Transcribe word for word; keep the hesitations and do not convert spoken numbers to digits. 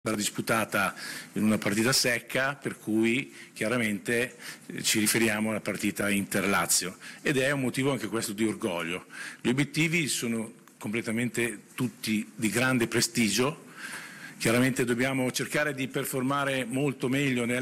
sarà disputata in una partita secca, per cui chiaramente ci riferiamo alla partita Inter-Lazio, ed è un motivo anche questo di orgoglio. Gli obiettivi sono completamente tutti di grande prestigio. Chiaramente dobbiamo cercare di performare molto meglio nella